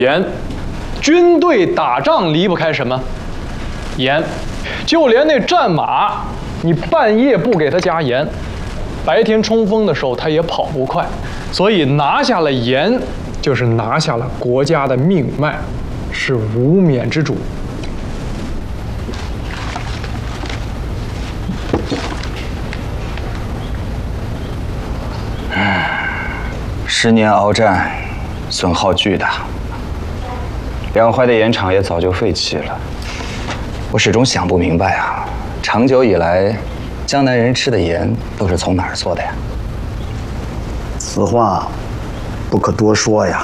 盐，军队打仗离不开什么？盐，就连那战马，你半夜不给它加盐，白天冲锋的时候它也跑不快。所以拿下了盐，就是拿下了国家的命脉，是无冕之主。 10年鏖战，损耗巨大。两淮的盐场也早就废弃了。我始终想不明白啊，长久以来，江南人吃的盐都是从哪儿做的呀？ 此话不可多说呀。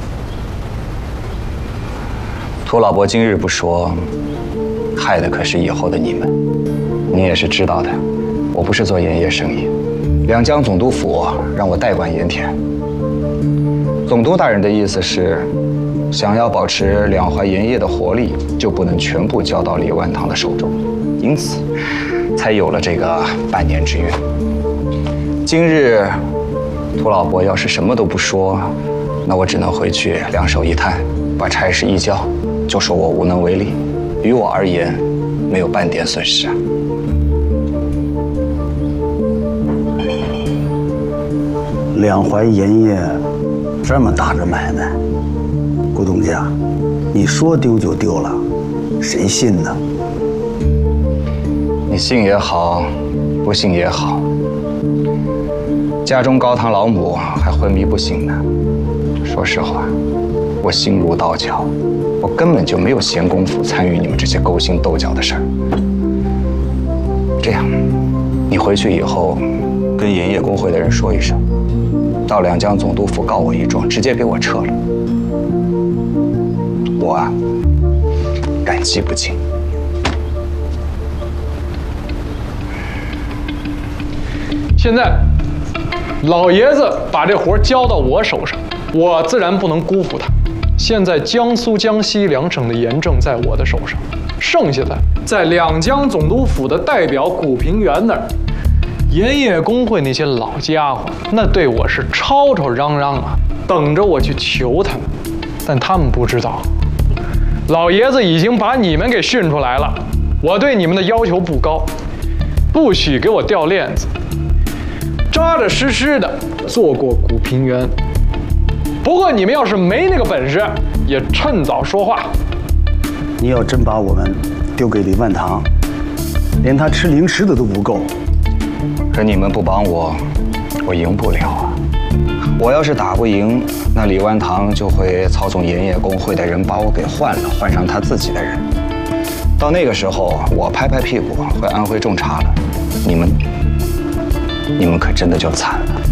涂老伯今日不说，害的可是以后的你们。你也是知道的，我不是做盐业生意，两江总督府让我代管盐田。总督大人的意思是，想要保持两淮盐业的活力，就不能全部交到李万堂的手中，因此才有了这个半年之约。今日涂老伯要是什么都不说，那我只能回去两手一摊，把差事一交，就说我无能为力。于我而言，没有半点损失啊。 两淮盐业这么大的买卖，顾东家，你说丢就丢了，谁信呢？ 你信也好，不信也好，家中高堂老母还昏迷不醒呢。说实话，我心如刀绞，我根本就没有闲工夫参与你们这些勾心斗角的事儿。这样，你回去以后跟盐业工会的人说一声，到两江总督府告我一状，直接给我撤了。我啊，感激不尽。 现在，老爷子把这活交到我手上，我自然不能辜负他。现在江苏、江西两省的盐政在我的手上，剩下的在两江总督府的代表古平原那儿。盐业工会那些老家伙，那对我是吵吵嚷嚷啊，等着我去求他们。但他们不知道，老爷子已经把你们给训出来了。我对你们的要求不高，不许给我掉链子，扎扎实实的做过古平原。不过你们要是没那个本事，也趁早说话。 你要真把我们丢给李万堂，连他吃零食的都不够。 可你们不帮我，我赢不了啊！我要是打不赢，那李万堂就会操纵盐业工会的人把我给换了，换上他自己的人。到那个时候，我拍拍屁股会安徽种茶了，你们可真的就惨了。